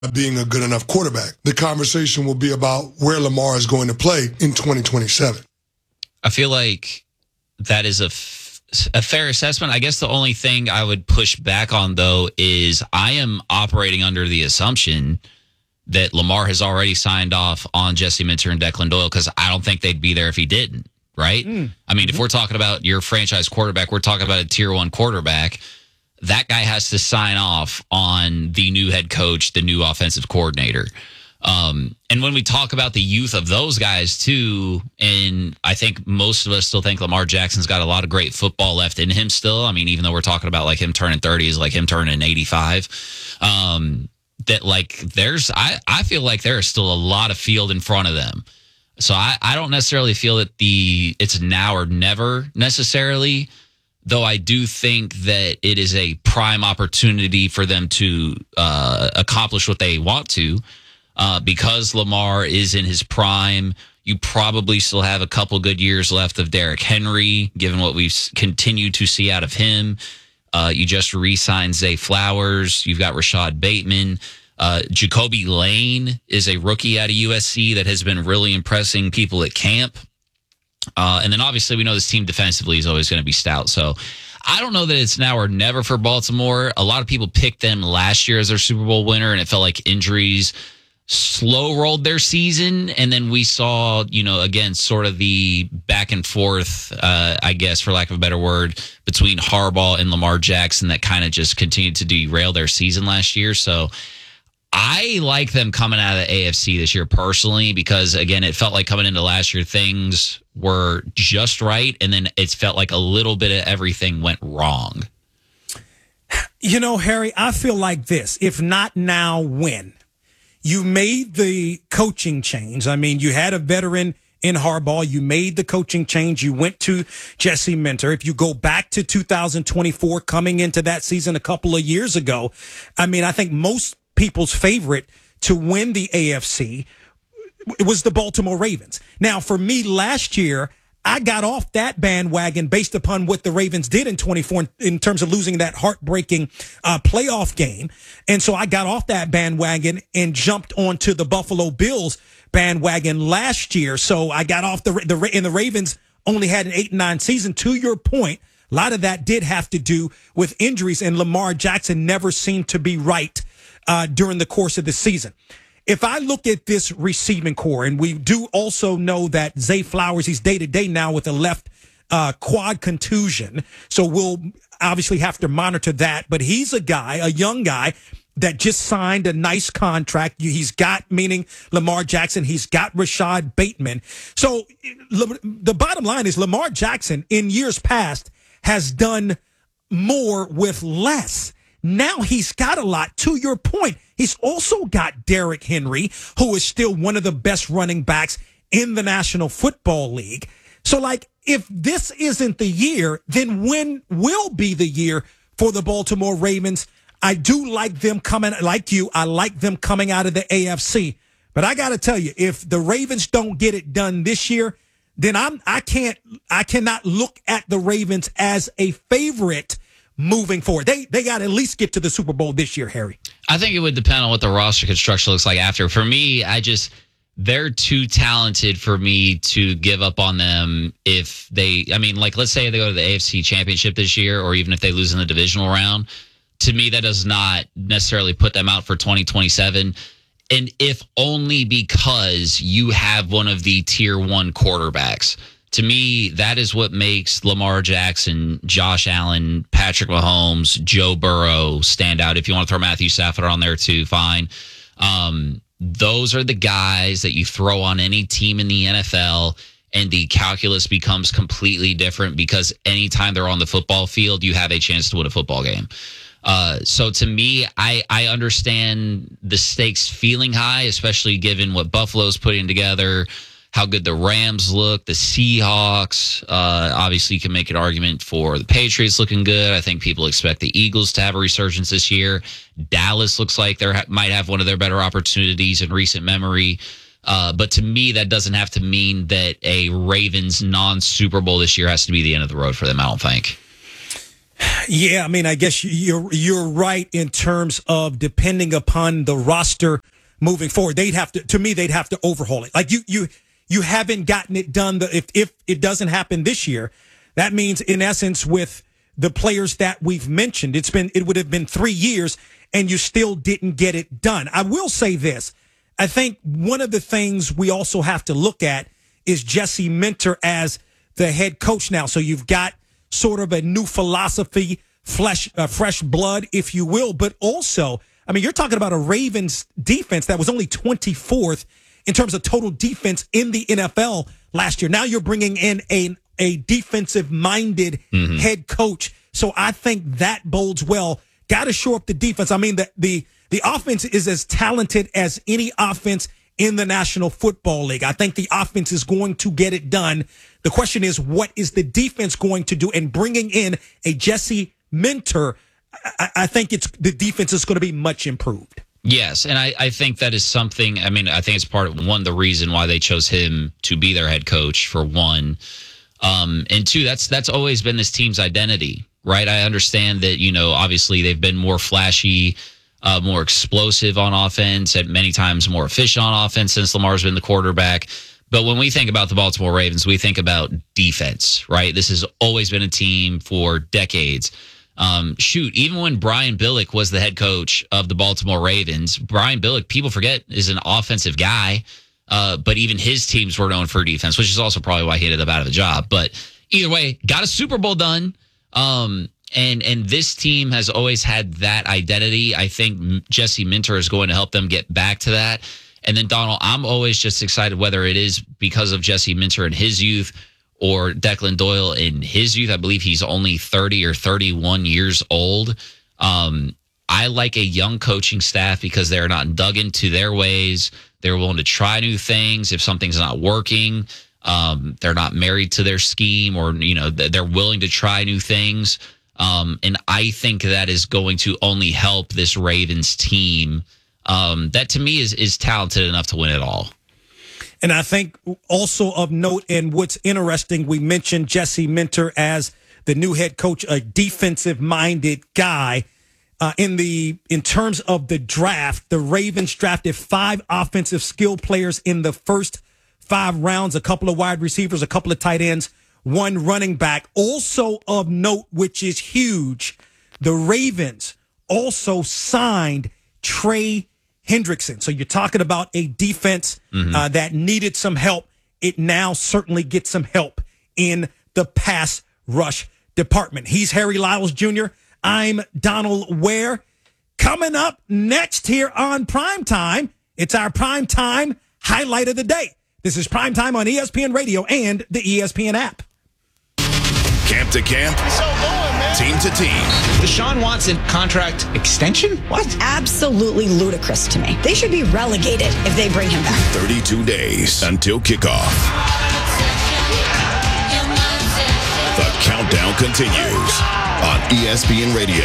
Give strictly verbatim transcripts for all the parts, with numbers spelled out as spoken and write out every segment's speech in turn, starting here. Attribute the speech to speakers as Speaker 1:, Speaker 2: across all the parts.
Speaker 1: being a good enough quarterback. The conversation will be about where Lamar is going to play in twenty twenty-seven.
Speaker 2: I feel like that is a, f- a fair assessment. I guess the only thing I would push back on, though, is I am operating under the assumption that Lamar has already signed off on Jesse Minter and Declan Doyle, because I don't think they'd be there if he didn't, right? Mm. I mean, mm-hmm. if we're talking about your franchise quarterback, we're talking about a tier one quarterback. That guy has to sign off on the new head coach, the new offensive coordinator. Um, and when we talk about the youth of those guys, too, and I think most of us still think Lamar Jackson's got a lot of great football left in him still. I mean, even though we're talking about like him turning thirty is like him turning eighty-five. Um, that like there's, I, I feel like there is still a lot of field in front of them. So I, I don't necessarily feel that the it's now or never necessarily. Though I do think that it is a prime opportunity for them to uh, accomplish what they want to. Uh, because Lamar is in his prime, you probably still have a couple good years left of Derrick Henry, given what we've continued to see out of him. Uh, you just re-signed Zay Flowers. You've got Rashad Bateman. Uh, Jacoby Lane is a rookie out of U S C that has been really impressing people at camp. Uh, and then obviously we know this team defensively is always going to be stout. So I don't know that it's now or never for Baltimore. A lot of people picked them last year as their Super Bowl winner, and it felt like injuries slow rolled their season. And then we saw, you know, again, sort of the back and forth, uh, I guess, for lack of a better word, between Harbaugh and Lamar Jackson that kind of just continued to derail their season last year. So I like them coming out of the A F C this year personally, because, again, it felt like coming into last year, things were just right. And then it's felt like a little bit of everything went wrong.
Speaker 3: You know, Harry, I feel like this. If not now, when? You made the coaching change. I mean, you had a veteran in Harbaugh. You made the coaching change. You went to Jesse Minter. If you go back to two thousand twenty-four, coming into that season a couple of years ago, I mean, I think most people's favorite to win the A F C it was the Baltimore Ravens. Now, for me last year, I got off that bandwagon based upon what the Ravens did in twenty-four in terms of losing that heartbreaking uh, playoff game. And so I got off that bandwagon and jumped onto the Buffalo Bills bandwagon last year. So I got off the, the and the Ravens only had an eight and nine season. To your point, a lot of that did have to do with injuries, and Lamar Jackson never seemed to be right uh, during the course of the season. If I look at this receiving core, and we do also know that Zay Flowers, he's day-to-day now with a left uh, quad contusion, so we'll obviously have to monitor that. But he's a guy, a young guy, that just signed a nice contract. He's got, meaning Lamar Jackson, he's got Rashad Bateman. So the bottom line is Lamar Jackson, in years past, has done more with less. Now he's got a lot. To your point, he's also got Derrick Henry, who is still one of the best running backs in the National Football League. So, like, if this isn't the year, then when will be the year for the Baltimore Ravens? I do like them coming, like you, I like them coming out of the A F C. But I got to tell you, if the Ravens don't get it done this year, then I'm, I can't, I cannot look at the Ravens as a favorite moving forward. They they got to at least get to the Super Bowl this year, Harry.
Speaker 2: I think it would depend on what the roster construction looks like after. For me, I just, they're too talented for me to give up on them if they, I mean, like, let's say they go to the A F C Championship this year, or even if they lose in the divisional round. To me, that does not necessarily put them out for twenty twenty-seven. And if only because you have one of the tier one quarterbacks. To me, that is what makes Lamar Jackson, Josh Allen, Patrick Mahomes, Joe Burrow stand out. If you want to throw Matthew Stafford on there too, fine. Um, those are the guys that you throw on any team in the N F L, and the calculus becomes completely different, because anytime they're on the football field, you have a chance to win a football game. Uh, so to me, I, I understand the stakes feeling high, especially given what Buffalo's putting together, how good the Rams look, the Seahawks. Uh, obviously, you can make an argument for the Patriots looking good. I think people expect the Eagles to have a resurgence this year. Dallas looks like they might have one of their better opportunities in recent memory. Uh, but to me, that doesn't have to mean that a Ravens non-Super Bowl this year has to be the end of the road for them, I don't think.
Speaker 3: Yeah, I mean, I guess you're you're right in terms of depending upon the roster moving forward. They'd have to, to me, they'd have to overhaul it. Like you, you, you haven't gotten it done. The, if if it doesn't happen this year, that means in essence with the players that we've mentioned, it's been it would have been three years and you still didn't get it done. I will say this: I think one of the things we also have to look at is Jesse Minter as the head coach now. So you've got sort of a new philosophy, flesh, uh, fresh blood, if you will. But also, I mean, you're talking about a Ravens defense that was only twenty-fourth in terms of total defense in the N F L last year. Now you're bringing in a, a defensive-minded mm-hmm. head coach. So I think that bodes well. Got to shore up the defense. I mean, the, the, the offense is as talented as any offense in the National Football League. I think the offense is going to get it done. The question is, what is the defense going to do? And bringing in a Jesse Minter, I, I think it's the defense is going to be much improved.
Speaker 2: Yes, and I, I think that is something, I mean, I think it's part of, one, the reason why they chose him to be their head coach, for one. Um, and two, that's that's always been this team's identity, right? I understand that, you know, obviously they've been more flashy, uh, more explosive on offense, and many times more efficient on offense since Lamar's been the quarterback. But when we think about the Baltimore Ravens, we think about defense, right? This has always been a team for decades. Um, shoot, even when Brian Billick was the head coach of the Baltimore Ravens, Brian Billick, people forget, is an offensive guy. Uh, but even his teams were known for defense, which is also probably why he ended up out of a job. But either way, got a Super Bowl done. Um, and and this team has always had that identity. I think Jesse Minter is going to help them get back to that. And then, Donald, I'm always just excited whether it is because of Jesse Minter in his youth or Declan Doyle in his youth. I believe he's only thirty or thirty-one years old. Um, I like a young coaching staff because they're not dug into their ways. They're willing to try new things. If something's not working, um, they're not married to their scheme, or, you know, they're willing to try new things. Um, and I think that is going to only help this Ravens team. Um, that to me is is talented enough to win it all.
Speaker 3: And I think also of note, and what's interesting, we mentioned Jesse Minter as the new head coach, a defensive-minded guy. Uh, in the in terms of the draft, the Ravens drafted five offensive skill players in the first five rounds, a couple of wide receivers, a couple of tight ends, one running back. Also of note, which is huge, the Ravens also signed Trey Hendrickson. So you're talking about a defense mm-hmm. uh, that needed some help. It now certainly gets some help in the pass rush department. He's Harry Lyles Junior I'm Donald Ware. Coming up next here on Primetime, it's our Primetime highlight of the day. This is Primetime on E S P N Radio and the E S P N app.
Speaker 4: Camp to camp,
Speaker 5: so going, man.
Speaker 4: Team to team.
Speaker 5: Deshaun Watson contract extension? What?
Speaker 6: Absolutely ludicrous to me. They should be relegated if they bring him back.
Speaker 4: thirty-two days until kickoff. The countdown continues on E S P N Radio.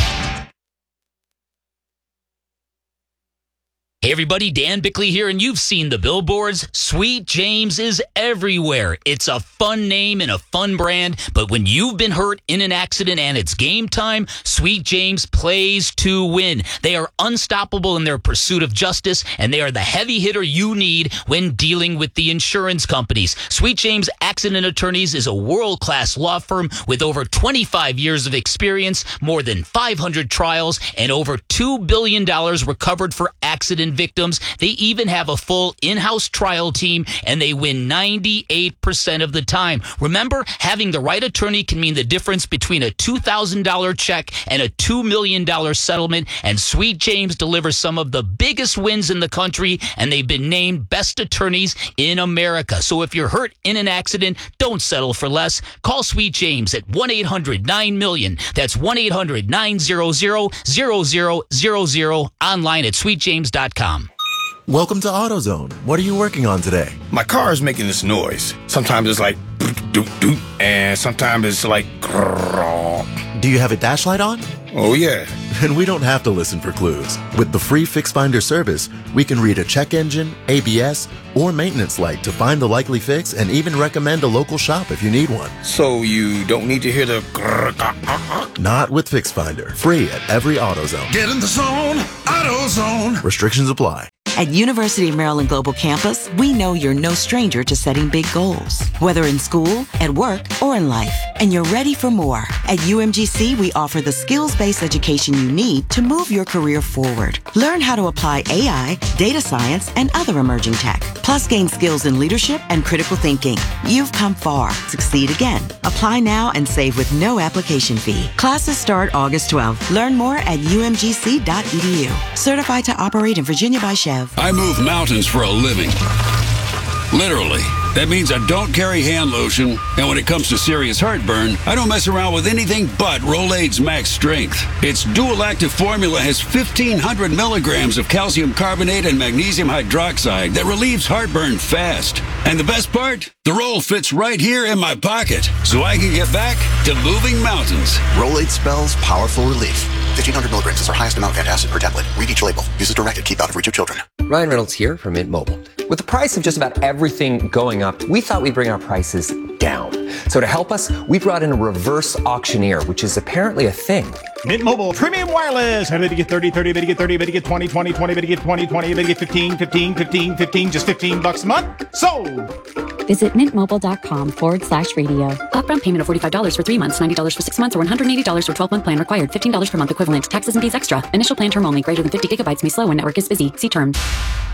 Speaker 7: Hey everybody, Dan Bickley here, and you've seen the billboards. Sweet James is everywhere. It's a fun name and a fun brand, but when you've been hurt in an accident and it's game time, Sweet James plays to win. They are unstoppable in their pursuit of justice, and they are the heavy hitter you need when dealing with the insurance companies. Sweet James Accident Attorneys is a world-class law firm with over twenty-five years of experience, more than five hundred trials, and over two billion dollars recovered for accident victims. They even have a full in-house trial team, and they win ninety-eight percent of the time. Remember, having the right attorney can mean the difference between a two thousand dollars check and a two million dollars settlement, and Sweet James delivers some of the biggest wins in the country, and they've been named best attorneys in America. So if you're hurt in an accident, don't settle for less. Call Sweet James at one eight hundred nine million. That's one eight hundred nine hundred zero zero zero zero, online at sweet james dot com.
Speaker 8: Welcome to AutoZone. What are you working on today?
Speaker 9: My car is making this noise. Sometimes it's like doot doot, and sometimes it's like grrr.
Speaker 8: Do you have a dash light on?
Speaker 9: Oh, yeah.
Speaker 8: And we don't have to listen for clues. With the free Fix Finder service, we can read a check engine, A B S, or maintenance light to find the likely fix and even recommend a local shop if you need one.
Speaker 9: So you don't need to hear the...
Speaker 8: Not with Fix Finder. Free at every AutoZone.
Speaker 10: Get in the zone, AutoZone.
Speaker 8: Restrictions apply.
Speaker 11: At University of Maryland Global Campus, we know you're no stranger to setting big goals, whether in school, at work, or in life, and you're ready for more. At U M G C, we offer the skills-based education you need to move your career forward. Learn how to apply A I, data science, and other emerging tech, plus gain skills in leadership and critical thinking. You've come far. Succeed again. Apply now and save with no application fee. Classes start August twelfth. Learn more at U M G C dot E D U. Certified to operate in Virginia by Chev.
Speaker 12: I move mountains for a living. Literally. That means I don't carry hand lotion, and when it comes to serious heartburn, I don't mess around with anything but Rolaids Max Strength. Its dual-active formula has fifteen hundred milligrams of calcium carbonate and magnesium hydroxide that relieves heartburn fast. And the best part? The roll fits right here in my pocket, so I can get back to moving mountains.
Speaker 13: Rolaids spells powerful relief. fifteen hundred milligrams is our highest amount of antacid per tablet. Read each label. Use as directed. Keep out of reach of children.
Speaker 14: Ryan Reynolds here from Mint Mobile. With the price of just about everything going up, we thought we'd bring our prices down. So to help us, we brought in a reverse auctioneer, which is apparently a thing.
Speaker 5: Mint Mobile Premium Wireless. Ready to get thirty, thirty, ready to get thirty, ready to get twenty, twenty, twenty, ready to get twenty, twenty, ready to get fifteen, fifteen, fifteen, fifteen, just fifteen bucks a month. Sold!
Speaker 15: Visit mintmobile.com forward slash radio. Upfront payment of forty-five dollars for three months, ninety dollars for six months, or one hundred eighty dollars for twelve-month plan required. fifteen dollars per month equivalent. Taxes and fees extra. Initial plan term only. Greater than fifty gigabytes may slow when network is busy. See terms.